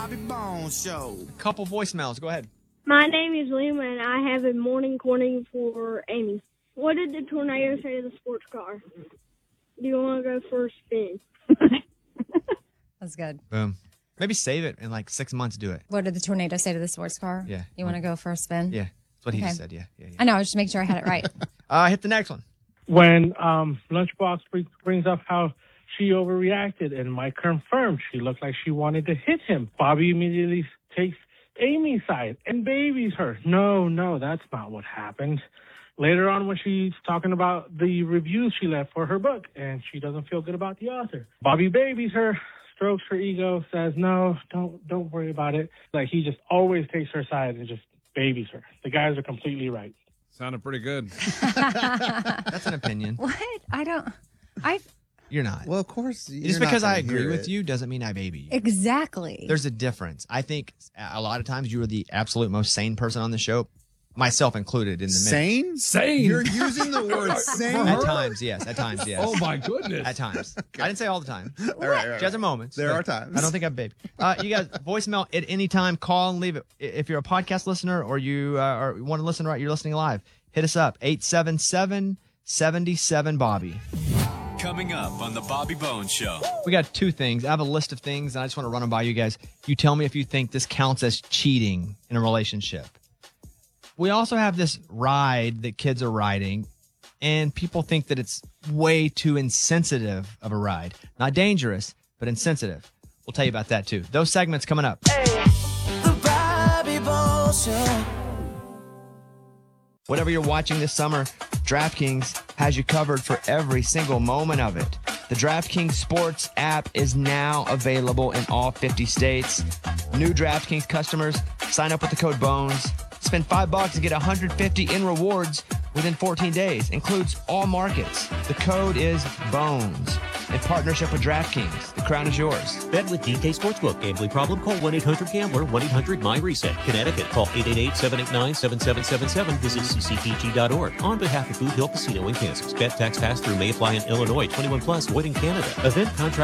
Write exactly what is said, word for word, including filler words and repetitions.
Bobby Bones Show. Couple voicemails. Go ahead. My name is Liam, and I have a morning corny for Amy. What did the tornado say to the sports car? Do you want to go for a spin? That's good. Boom. Maybe save it in like six months. Do it. What did the tornado say to the sports car? Yeah. You want to go for a spin? Yeah. That's what he Okay. just said. Yeah. Yeah. yeah. I know. I was just making sure I had it right. Uh, hit the next one. When um, Lunchbox brings up how she overreacted, and Mike confirmed she looked like she wanted to hit him, Bobby immediately takes Amy's side and babies her. No, no, that's not what happened. Later on, when she's talking about the reviews she left for her book, and she doesn't feel good about the author, Bobby babies her, strokes her ego, says, no, don't don't worry about it. Like, he just always takes her side and just babies her. The guys are completely right. Sounded pretty good. That's an opinion. What? I don't. I You're not. Well, of course. You're Just not because I gonna agree hear with it. you doesn't mean I baby you. exactly. There's a difference. I think a lot of times you are the absolute most sane person on the show, myself included in the mix. Sane? Sane. You're using the word sane? At times, yes. At times, yes. Oh, my goodness. At times. I didn't say all the time. All right, all right. She has her moments. There but are times. I don't think I'm baby. Uh, you guys, voicemail at any time. Call and leave it. If you're a podcast listener or you uh, or want to listen right, you're listening live, hit us up. eight seven seven, seven seven, Bobby. Coming up on the Bobby Bones Show. We got two things. I have a list of things, and I just want to run them by you guys. You tell me if you think this counts as cheating in a relationship. We also have this ride that kids are riding, and people think that it's way too insensitive of a ride. Not dangerous, but insensitive. We'll tell you about that, too. Those segments coming up. The Bobby Bones Show. Whatever you're watching this summer, DraftKings has you covered for every single moment of it. The DraftKings Sports app is now available in all fifty states. New DraftKings customers, sign up with the code BONES. Spend five bucks and get one hundred fifty in rewards within fourteen days. Includes all markets. The code is BONES. In partnership with DraftKings, the crown is yours. Bet with D K Sportsbook. Gambling problem? Call one eight hundred gambler, one eight hundred my reset. Connecticut, call eight eight eight, seven eight nine, seven seven seven seven. Visit c c p g dot org. On behalf of Boot Hill Casino in Kansas. Bet tax pass through may apply in Illinois. twenty-one plus, void in Canada. Event contract